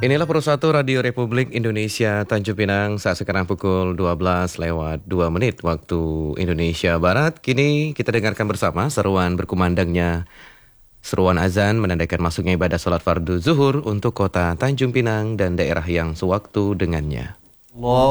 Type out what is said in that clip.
Inilah Persatu Radio Republik Indonesia Tanjung Pinang saat sekarang pukul 12:02 waktu Indonesia Barat. Kini kita dengarkan bersama seruan berkumandangnya seruan azan menandakan masuknya ibadah sholat fardu zuhur untuk kota Tanjung Pinang dan daerah yang sewaktu dengannya.